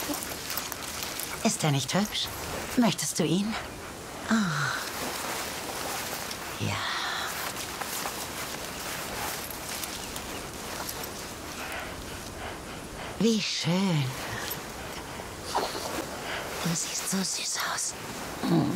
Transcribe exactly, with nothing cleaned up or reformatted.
Ist er nicht hübsch? Möchtest du ihn? Oh. Ja. Wie schön. Du siehst so süß aus. Mm.